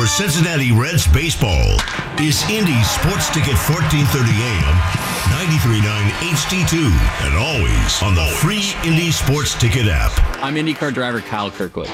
For Cincinnati Reds baseball is Indy Sports Ticket 1430 AM, 93.9 HD2, and always on the free Indy Sports Ticket app. I'm IndyCar driver Kyle Kirkwood.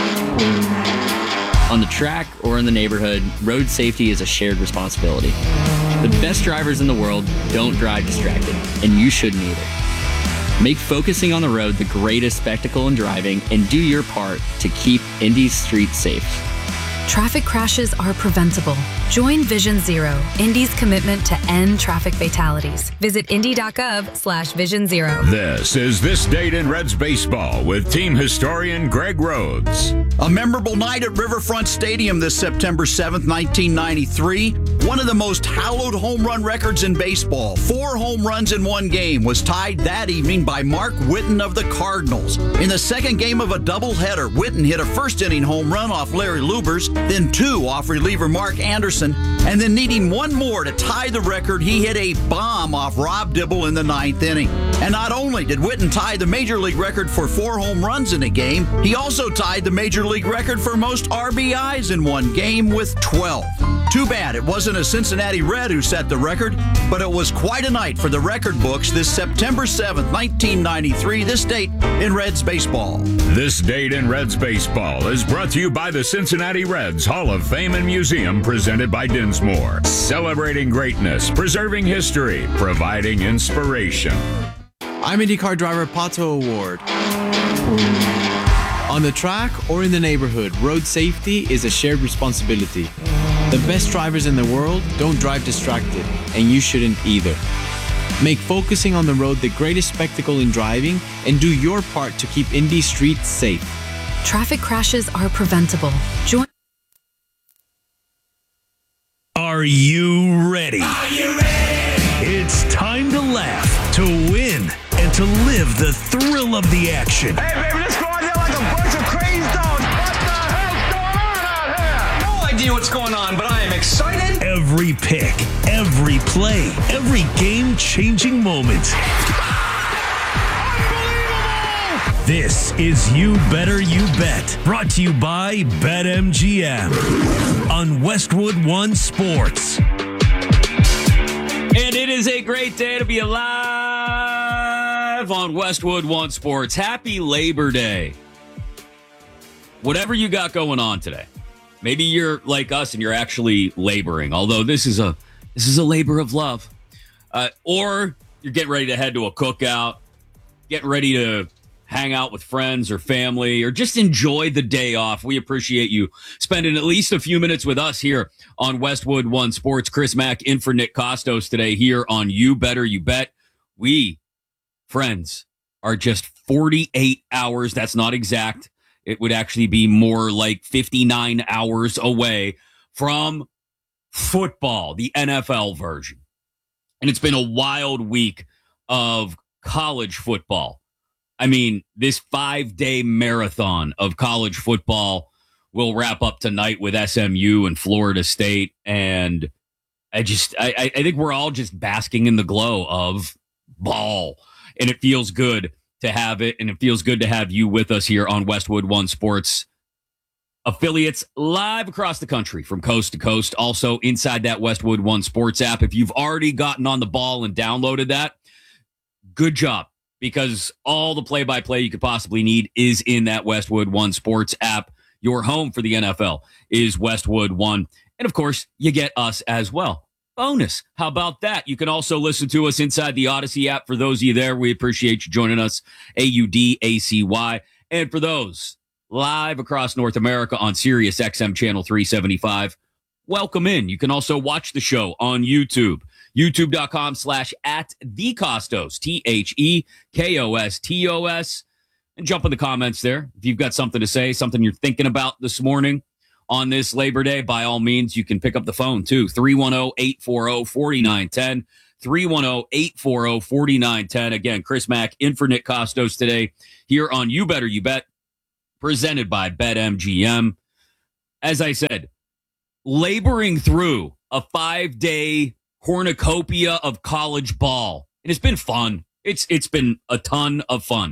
On the track or in the neighborhood, road safety is a shared responsibility. The best drivers in the world don't drive distracted, and you shouldn't either. Make focusing on the road the greatest spectacle in driving and do your part to keep Indy's streets safe. Traffic crashes are preventable. Join Vision Zero, Indy's commitment to end traffic fatalities. Visit indy.gov/Vision Zero. This is This Date in Reds Baseball with team historian Greg Rhodes. A memorable night at Riverfront Stadium this September 7th, 1993. One of the most hallowed home run records in baseball, 4 home runs in one game, was tied that evening by Mark Whiten of the Cardinals. In the second game of a doubleheader, Whiten hit a first-inning home run off Larry Lubers, then 2 off reliever Mark Anderson, and then needing one more to tie the record, he hit a bomb off Rob Dibble in the 9th inning. And not only did Whiten tie the Major League record for 4 home runs in a game, he also tied the Major League record for most RBIs in one game with 12. Too bad it wasn't a Cincinnati Red who set the record, but it was quite a night for the record books this September 7th, 1993, this date in Reds baseball. This Date in Reds Baseball is brought to you by the Cincinnati Reds Hall of Fame and Museum, presented by Dinsmore. Celebrating greatness, preserving history, providing inspiration. I'm IndyCar driver Pato Award. On the track or in the neighborhood, road safety is a shared responsibility. The best drivers in the world don't drive distracted, and you shouldn't either. Make focusing on the road the greatest spectacle in driving and do your part to keep Indy streets safe. Traffic crashes are preventable. Join. Are you ready? Are you ready? It's time to laugh, to win, and to live the thrill of the action. Hey, baby, let's go out there like a bunch of crazy dogs. What the hell's going on out here? No idea what's going on, but I am excited. Every pick, every play, every game-changing moment. This is You Better You Bet, brought to you by BetMGM on Westwood One Sports. And it is a great day to be alive on Westwood One Sports. Happy Labor Day. Whatever you got going on today. Maybe you're like us and you're actually laboring, although this is a labor of love. Or you're getting ready to head to a cookout, getting ready to hang out with friends or family, or just enjoy the day off. We appreciate you spending at least a few minutes with us here on Westwood One Sports. Chris Mack in for Nick Costos today here on You Better You Bet. We, friends, are just 48 hours. That's not exact. It would actually be more like 59 hours away from football, the NFL version. And it's been a wild week of college football. I mean, this 5-day marathon of college football will wrap up tonight with SMU and Florida State. And I think we're all just basking in the glow of ball. And it feels good to have it. And it feels good to have you with us here on Westwood One Sports. Affiliates live across the country from coast to coast. Also inside that Westwood One Sports app. If you've already gotten on the ball and downloaded that, good job. Because all the play-by-play you could possibly need is in that Westwood One Sports app. Your home for the NFL is Westwood One. And, of course, you get us as well. Bonus. How about that? You can also listen to us inside the Odyssey app. For those of you there, we appreciate you joining us, AUDACY. And for those live across North America on Sirius XM Channel 375, welcome in. You can also watch the show on YouTube. YouTube.com/@thecostos, THEKOSTOS, and jump in the comments there. If you've got something to say, something you're thinking about this morning on this Labor Day, by all means, you can pick up the phone too. 310-840-4910, 310-840-4910. Again, Chris Mack in for Nick Costos today here on You Better You Bet, presented by BetMGM. As I said, laboring through a 5-day cornucopia of college ball. And it's been fun. It's been a ton of fun,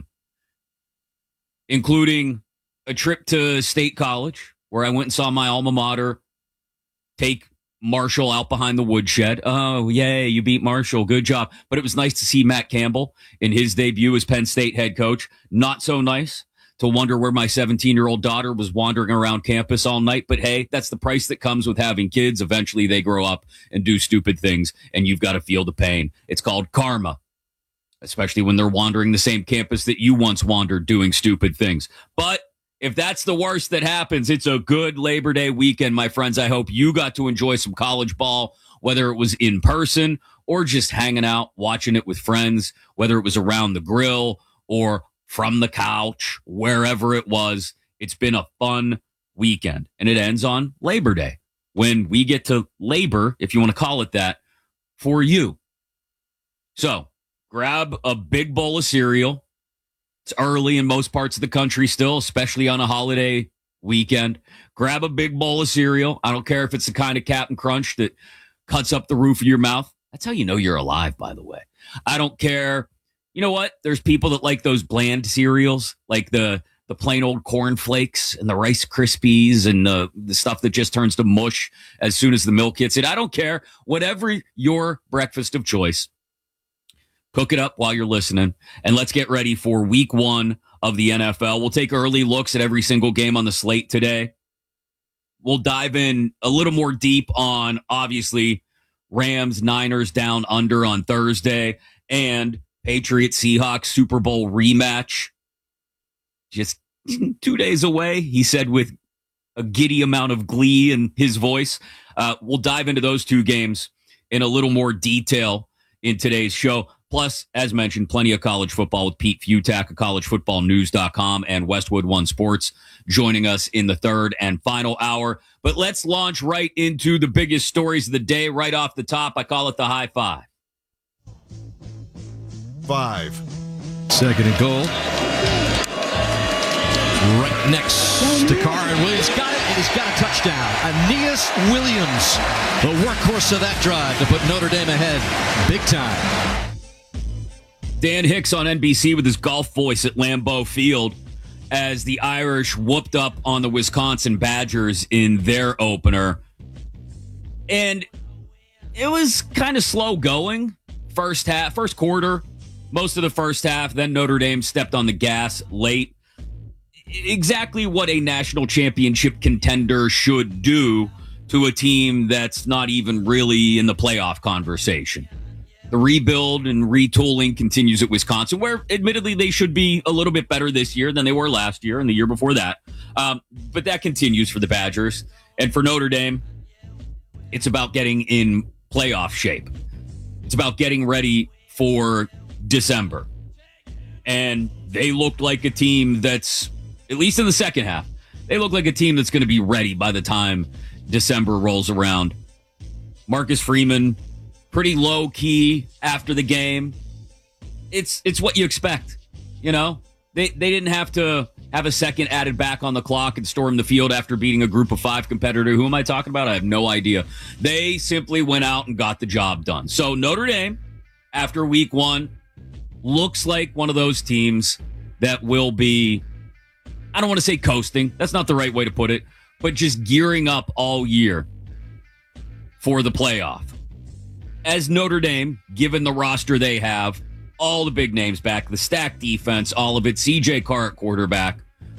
including a trip to State College where I went and saw my alma mater take Marshall out behind the woodshed. Oh, yay, you beat Marshall. Good job. But it was nice to see Matt Campbell in his debut as Penn State head coach. Not so nice to wonder where my 17-year-old daughter was wandering around campus all night. But hey, that's the price that comes with having kids. Eventually they grow up and do stupid things, and you've got to feel the pain. It's called karma, especially when they're wandering the same campus that you once wandered doing stupid things. But if that's the worst that happens, it's a good Labor Day weekend, my friends. I hope you got to enjoy some college ball, whether it was in person or just hanging out, watching it with friends, whether it was around the grill or from the couch, wherever it was. It's been a fun weekend, and it ends on Labor Day when we get to labor, if you want to call it that, for you. So grab a big bowl of cereal. It's early in most parts of the country still, especially on a holiday weekend. Grab a big bowl of cereal. I don't care if it's the kind of Captain Crunch that cuts up the roof of your mouth. That's how you know you're alive, by the way. I don't care. You know what? There's people that like those bland cereals, like the plain old Corn Flakes and the Rice Krispies and the stuff that just turns to mush as soon as the milk hits it. I don't care. Whatever your breakfast of choice, cook it up while you're listening, and let's get ready for week 1 of the NFL. We'll take early looks at every single game on the slate today. We'll dive in a little more deep on, obviously, Rams, Niners down under on Thursday, and Patriots, Seahawks Super Bowl rematch. Just 2 days away, he said with a giddy amount of glee in his voice. We'll dive into those 2 games in a little more detail in today's show. Plus, as mentioned, plenty of college football with Pete Futak of collegefootballnews.com and Westwood One Sports joining us in the third and final hour. But let's launch right into the biggest stories of the day right off the top. I call it the high five. 5. 2nd and goal. Right next to Carr, and Williams got it, and he's got a touchdown. Aeneas Williams, the workhorse of that drive to put Notre Dame ahead big time. Dan Hicks on NBC with his golf voice at Lambeau Field as the Irish whooped up on the Wisconsin Badgers in their opener. And it was kind of slow going. First quarter, most of the first half. Then Notre Dame stepped on the gas late. Exactly what a national championship contender should do to a team that's not even really in the playoff conversation. The rebuild and retooling continues at Wisconsin, where admittedly they should be a little bit better this year than they were last year and the year before that. But that continues for the Badgers. And for Notre Dame, it's about getting in playoff shape. It's about getting ready for December. And they looked like a team that's, at least in the second half, they look like a team that's going to be ready by the time December rolls around. Marcus Freeman, pretty low key after the game. It's what you expect. You know, they didn't have to have a second added back on the clock and storm the field after beating a group of 5 competitor. Who am I talking about? I have no idea. They simply went out and got the job done. So Notre Dame, after week 1, looks like one of those teams that will be, I don't want to say coasting. That's not the right way to put it, but just gearing up all year for the playoff. As Notre Dame, given the roster they have, all the big names back, the stacked defense, all of it, CJ Carr at quarterback,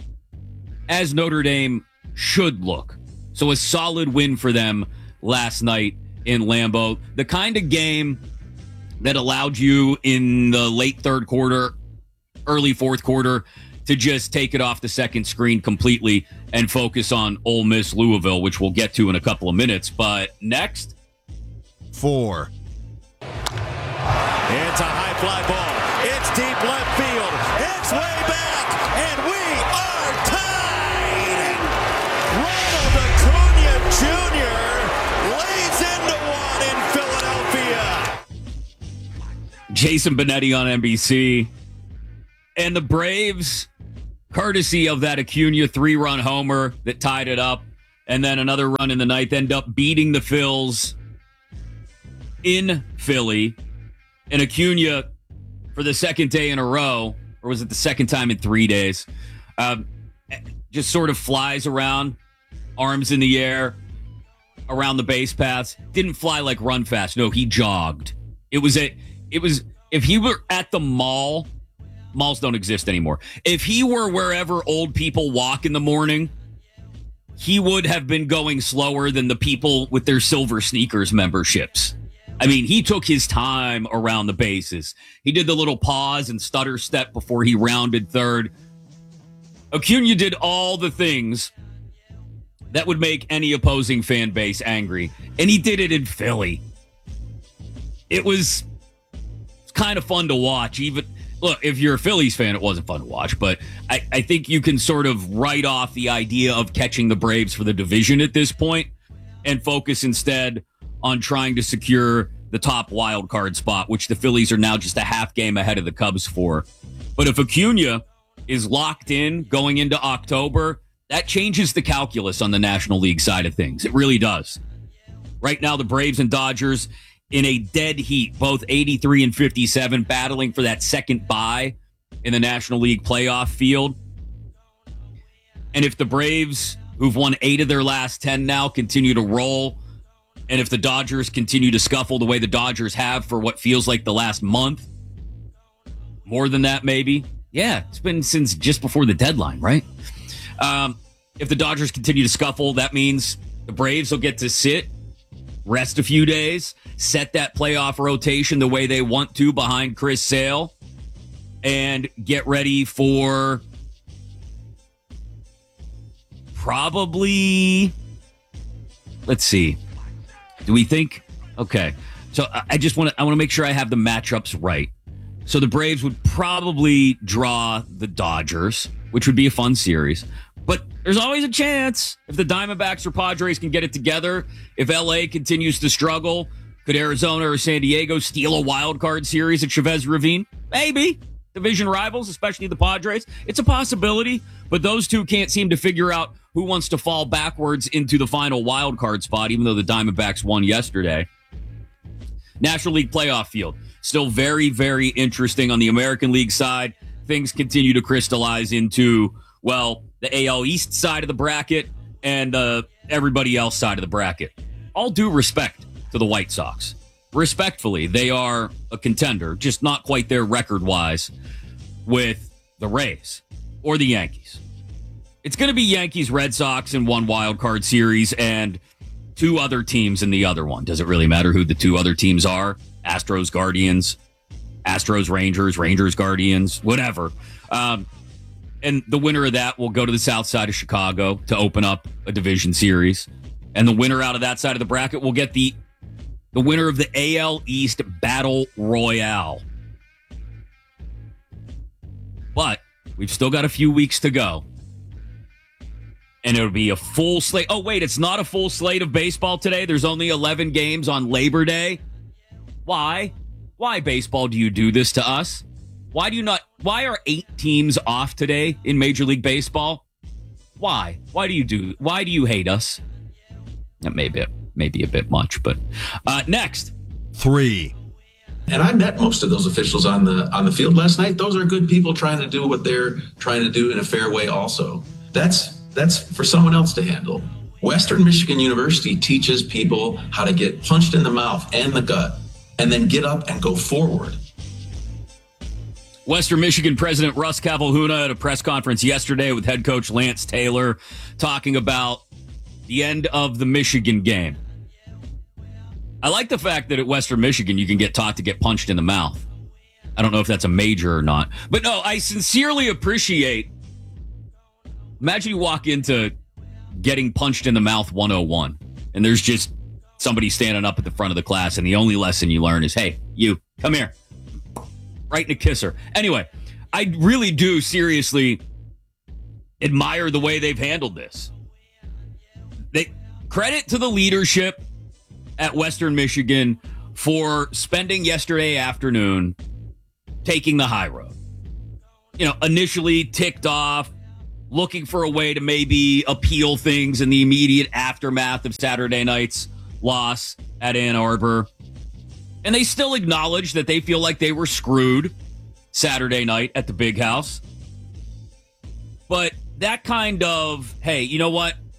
as Notre Dame should look. So a solid win for them last night in Lambeau. The kind of game that allowed you in the late third quarter, early fourth quarter, to just take it off the second screen completely and focus on Ole Miss Louisville, which we'll get to in a couple of minutes. But next, 4. It's a high fly ball. It's deep left field. It's way back, and we are tied. Ronald Acuna Jr. lays into one in Philadelphia. Jason Benetti on NBC. And the Braves, courtesy of that Acuna 3-run homer that tied it up, and then another run in the ninth, end up beating the Phils in Philly. And Acuna, for the second day in a row, or was it the second time in 3 days, just sort of flies around, arms in the air, around the base paths. Didn't fly like run fast. No, he jogged. It was if he were at the mall, malls don't exist anymore. If he were wherever old people walk in the morning, he would have been going slower than the people with their Silver Sneakers memberships. I mean, he took his time around the bases. He did the little pause and stutter step before he rounded third. Acuna did all the things that would make any opposing fan base angry, and he did it in Philly. It was kind of fun to watch. Even look, if you're a Phillies fan, it wasn't fun to watch, but I think you can sort of write off the idea of catching the Braves for the division at this point and focus instead on trying to secure the top wild card spot, which the Phillies are now just a half game ahead of the Cubs for. But if Acuna is locked in going into October, that changes the calculus on the National League side of things. It really does. Right now, the Braves and Dodgers in a dead heat, both 83 and 57, battling for that second bye in the National League playoff field. And if the Braves, who've won 8 of their last 10 now, continue to roll, and if the Dodgers continue to scuffle the way the Dodgers have for what feels like the last month, more than that maybe. Yeah, it's been since just before the deadline, right? If the Dodgers continue to scuffle, that means the Braves will get to sit, rest a few days, set that playoff rotation the way they want to behind Chris Sale, and get ready for probably, let's see. Do we think? Okay. So I want to make sure I have the matchups right. So the Braves would probably draw the Dodgers, which would be a fun series. But there's always a chance if the Diamondbacks or Padres can get it together. If LA continues to struggle, could Arizona or San Diego steal a wild card series at Chavez Ravine? Maybe. Division rivals, especially the Padres. It's a possibility, but those two can't seem to figure out who wants to fall backwards into the final wild card spot, even though the Diamondbacks won yesterday. National League playoff field. Still very, very interesting on the American League side. Things continue to crystallize into, well, the AL East side of the bracket and everybody else side of the bracket. All due respect to the White Sox. Respectfully, they are a contender, just not quite there record-wise with the Rays or the Yankees. It's going to be Yankees, Red Sox in one wild card series and 2 other teams in the other one. Does it really matter who the 2 other teams are? Astros, Guardians, Astros, Rangers, Rangers, Guardians, whatever. And the winner of that will go to the south side of Chicago to open up a division series. And the winner out of that side of the bracket will get the winner of the AL East Battle Royale. But we've still got a few weeks to go. And it'll be a full slate. Oh, wait, it's not a full slate of baseball today. There's only 11 games on Labor Day. Why? Why, baseball, do you do this to us? Why are 8 teams off today in Major League Baseball? Why? Why do you hate us? That may be a bit much, but next. 3. And I met most of those officials on the field last night. Those are good people trying to do what they're trying to do in a fair way also. That's for someone else to handle. Western Michigan University teaches people how to get punched in the mouth and the gut and then get up and go forward. Western Michigan President Russ Cavalhuna at a press conference yesterday with head coach Lance Taylor talking about the end of the Michigan game. I like the fact that at Western Michigan you can get taught to get punched in the mouth. I don't know if that's a major or not. But no, I sincerely appreciate. Imagine you walk into getting punched in the mouth 101, and there's just somebody standing up at the front of the class, and the only lesson you learn is, hey, you, come here. Right in a kisser. Anyway, I really do seriously admire the way they've handled this. Credit to the leadership at Western Michigan for spending yesterday afternoon taking the high road. Initially ticked off, looking for a way to maybe appeal things in the immediate aftermath of Saturday night's loss at Ann Arbor. And they still acknowledge that they feel like they were screwed Saturday night at the Big House. But that kind of, hey, you know what?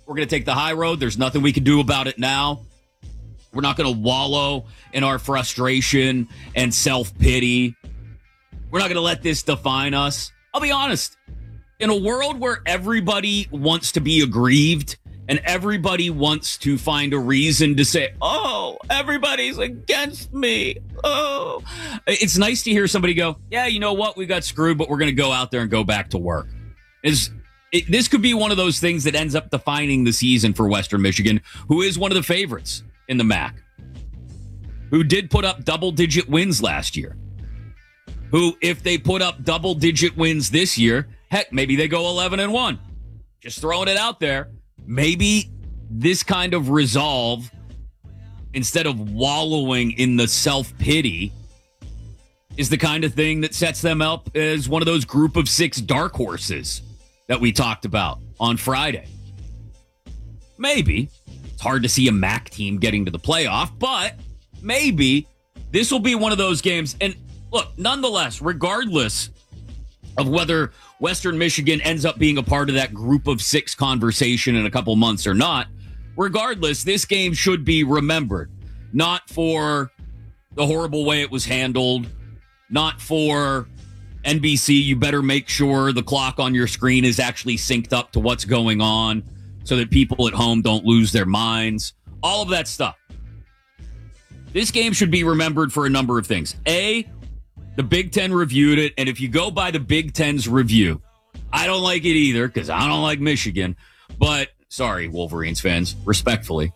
We're going to take the high road. There's nothing we can do about it now. We're not going to wallow in our frustration and self-pity. We're not going to let this define us. I'll be honest. In a world where everybody wants to be aggrieved and everybody wants to find a reason to say, oh, everybody's against me. Oh, it's nice to hear somebody go, yeah, you know what? We got screwed, but we're going to go out there and go back to work. This could be one of those things that ends up defining the season for Western Michigan, who is one of the favorites in the MAC, who did put up double-digit wins last year, who, if they put up double-digit wins this year, heck, maybe they go 11-1. Just throwing it out there. Maybe this kind of resolve, instead of wallowing in the self-pity, is the kind of thing that sets them up as one of those group of 6 dark horses that we talked about on Friday. Maybe. It's hard to see a MAC team getting to the playoff, but maybe this will be one of those games. And look, nonetheless, regardless of whether Western Michigan ends up being a part of that group of 6 conversation in a couple months or not, regardless, this game should be remembered. Not for the horrible way it was handled, not for NBC, you better make sure the clock on your screen is actually synced up to what's going on so that people at home don't lose their minds. All of that stuff. This game should be remembered for a number of things. A, the Big Ten reviewed it, and if you go by the Big Ten's review, I don't like it either because I don't like Michigan, but sorry, Wolverines fans, respectfully.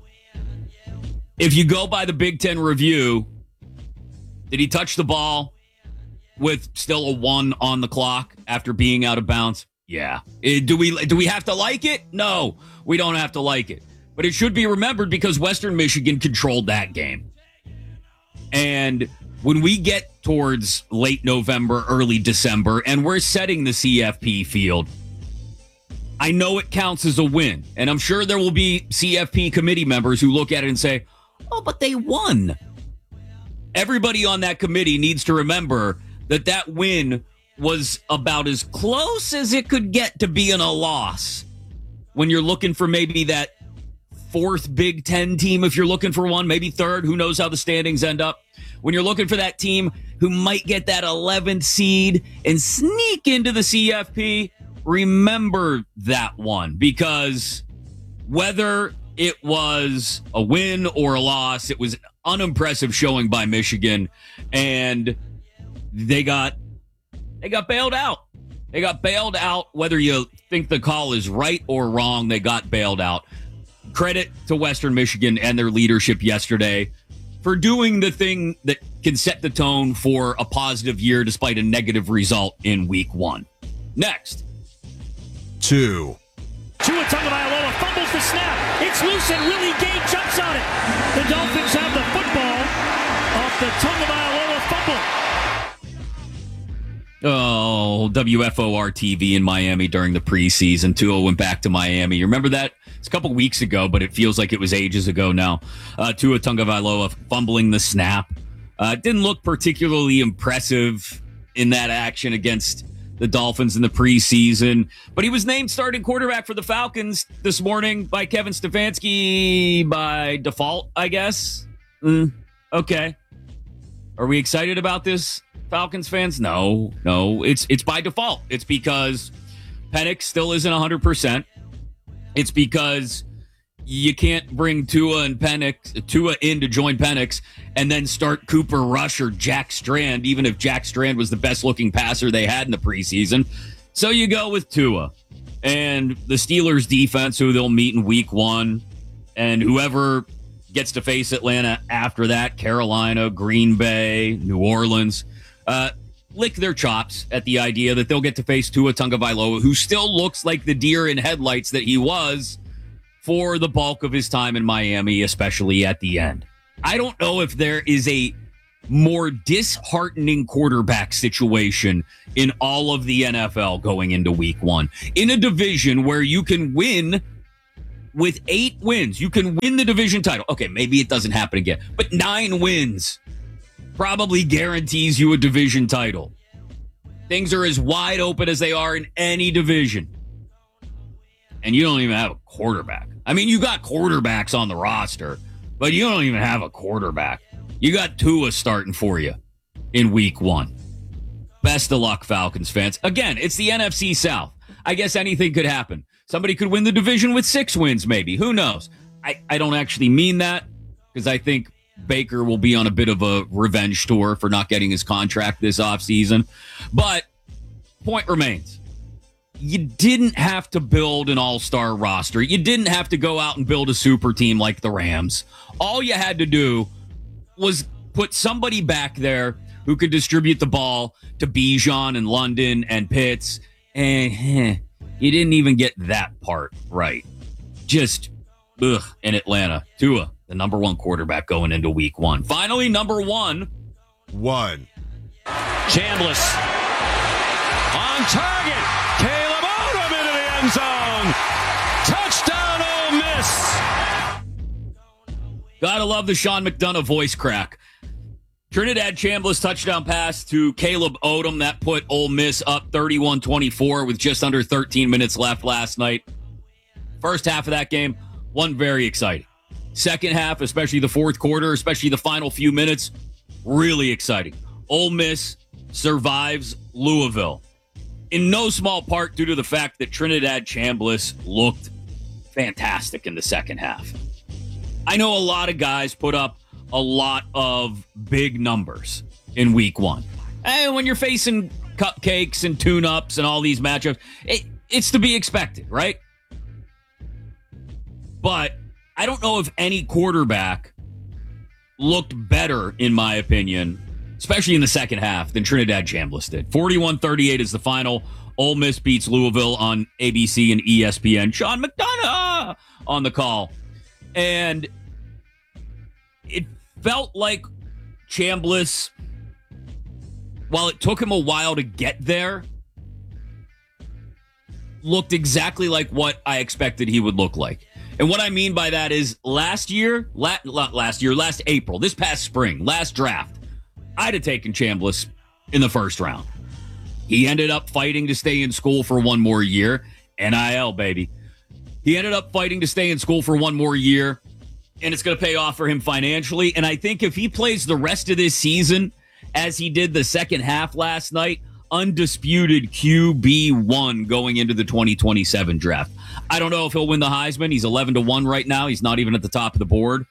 If you go by the Big Ten review, did he touch the ball with still a 1 on the clock after being out of bounds? Yeah. Do we have to like it? No, we don't have to like it. But it should be remembered because Western Michigan controlled that game. And when we get towards late November, early December, and we're setting the CFP field, I know it counts as a win. And I'm sure there will be CFP committee members who look at it and say, oh, but they won. Everybody on that committee needs to remember that win was about as close as it could get to being a loss. When you're looking for maybe that 4th Big Ten team, if you're looking for one, maybe 3rd, who knows how the standings end up. When you're looking for that team who might get that 11th seed and sneak into the CFP, remember that one, because whether it was a win or a loss, it was an unimpressive showing by Michigan, and they got bailed out. They got bailed out. Whether you think the call is right or wrong, they got bailed out. Credit to Western Michigan and their leadership yesterday for doing the thing that can set the tone for a positive year despite a negative result in week 1. Next. 2. Tua Tagovailoa fumbles the snap. It's loose and Willie Gay jumps on it. The Dolphins have the football off the Tagovailoa fumble. Oh, WFOR TV in Miami during the preseason. Tua went back to Miami. You remember that? It's a couple weeks ago, but it feels like it was ages ago now. Tua Tagovailoa fumbling the snap. Didn't look particularly impressive in that action against the Dolphins in the preseason, but he was named starting quarterback for the Falcons this morning by Kevin Stefanski by default, I guess. Okay. Are we excited about this, Falcons fans? No, it's by default. It's because Penix still isn't 100%. It's because you can't bring Tua in to join Penix and then start Cooper Rush or Jack Strand, even if Jack Strand was the best looking passer they had in the preseason. So you go with Tua and the Steelers defense, who they'll meet in week 1, and whoever gets to face Atlanta after that, Carolina, Green Bay, New Orleans, lick their chops at the idea that they'll get to face Tua Tagovailoa, who still looks like the deer in headlights that he was for the bulk of his time in Miami, especially at the end. I don't know if there is a more disheartening quarterback situation in all of the NFL going into week 1. In a division where you can win with 8 wins, you can win the division title. Okay, maybe it doesn't happen again, but 9 wins probably guarantees you a division title. Things are as wide open as they are in any division. and you don't even have a quarterback. I mean, you got quarterbacks on the roster, but you don't even have a quarterback. You got Tua starting for you in week 1. Best of luck, Falcons fans. Again, it's the NFC South. I guess anything could happen. Somebody could win the division with 6 wins, maybe. Who knows? I don't actually mean that, because I think Baker will be on a bit of a revenge tour for not getting his contract this offseason. But point remains. You didn't have to build an all-star roster. You didn't have to go out and build a super team like the Rams. All you had to do was put somebody back there who could distribute the ball to Bijan and London and Pitts. And you didn't even get that part right. Just, in Atlanta. Tua, the number 1 quarterback going into week 1. Finally, number 1. Chambliss on target. Caleb Odom into the end zone. Touchdown, Ole Miss. Gotta love the Sean McDonough voice crack. Trinidad Chambliss touchdown pass to Caleb Odom. That put Ole Miss up 31-24 with just under 13 minutes left last night. First half of that game, wasn't very exciting. Second half, especially the fourth quarter, especially the final few minutes, really exciting. Ole Miss survives Louisville. In no small part due to the fact that Trinidad Chambliss looked fantastic in the second half. I know a lot of guys put up a lot of big numbers in week 1. And when you're facing cupcakes and tune-ups and all these matchups, it's to be expected, right? But I don't know if any quarterback looked better, in my opinion, especially in the second half, than Trinidad Chambliss did. 41-38 is the final. Ole Miss beats Louisville on ABC and ESPN. Sean McDonough on the call. And it felt like Chambliss, while it took him a while to get there, looked exactly like what I expected he would look like. And what I mean by that is last April, this past spring, last draft, I'd have taken Chambliss in the first round. He ended up fighting to stay in school for one more year. NIL, baby. He ended up fighting to stay in school for one more year, and it's going to pay off for him financially. And I think if he plays the rest of this season as he did the second half last night, undisputed QB1 going into the 2027 draft. I don't know if he'll win the Heisman. He's 11-1 right now. He's not even at the top of the board.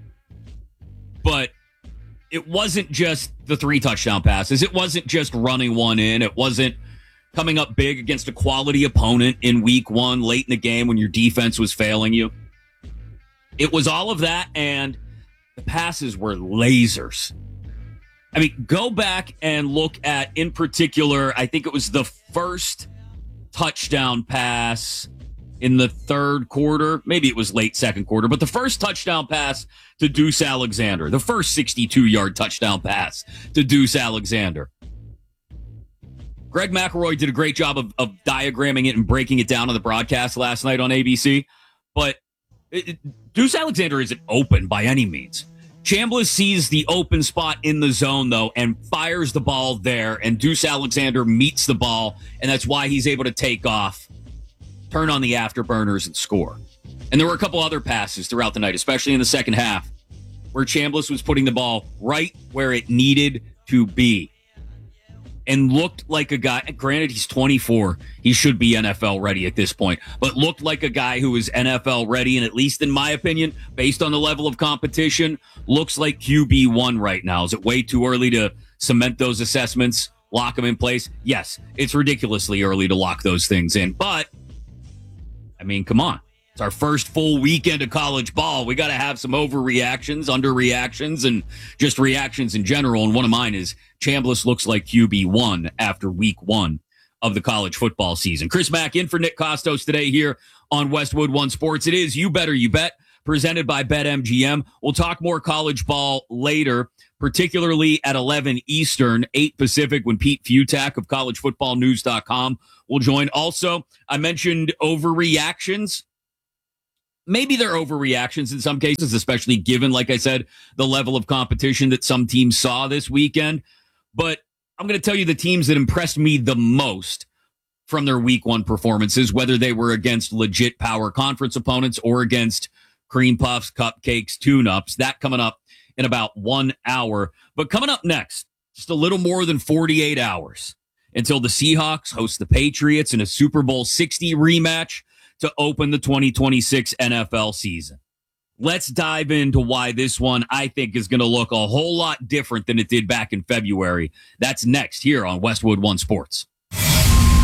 But it wasn't just the 3 touchdown passes. It wasn't just running one in. It wasn't coming up big against a quality opponent in week 1, late in the game when your defense was failing you. It was all of that, and the passes were lasers. I mean, go back and look at, in particular, I think it was the first touchdown pass in the third quarter. Maybe it was late second quarter, but the first touchdown pass to Deuce Alexander, the first 62-yard touchdown pass to Deuce Alexander. Greg McElroy did a great job of diagramming it and breaking it down on the broadcast last night on ABC, but Deuce Alexander isn't open by any means. Chambliss sees the open spot in the zone, though, and fires the ball there, and Deuce Alexander meets the ball, and that's why he's able to take off, turn on the afterburners, and score. And there were a couple other passes throughout the night, especially in the second half, where Chambliss was putting the ball right where it needed to be and looked like a guy. Granted, he's 24. He should be NFL ready at this point, but looked like a guy who is NFL ready, and at least in my opinion, based on the level of competition, looks like QB1 right now. Is it way too early to cement those assessments, lock them in place? Yes, it's ridiculously early to lock those things in, but I mean, come on. It's our first full weekend of college ball. We got to have some overreactions, underreactions, and just reactions in general. And one of mine is Chambliss looks like QB1 after week 1 of the college football season. Chris Mack in for Nick Costos today here on Westwood One Sports. It is You Better You Bet, presented by BetMGM. We'll talk more college ball later, particularly at 11 Eastern, 8 Pacific, when Pete Futak of collegefootballnews.com will join. Also, I mentioned overreactions. Maybe they're overreactions in some cases, especially given, like I said, the level of competition that some teams saw this weekend. But I'm going to tell you the teams that impressed me the most from their week one performances, whether they were against legit power conference opponents or against cream puffs, cupcakes, tune-ups. That coming up in about 1 hour. But coming up next, just a little more than 48 hours until the Seahawks host the Patriots in a Super Bowl 60 rematch to open the 2026 NFL season. Let's dive into why this one, I think, is going to look a whole lot different than it did back in February. That's next here on Westwood One Sports.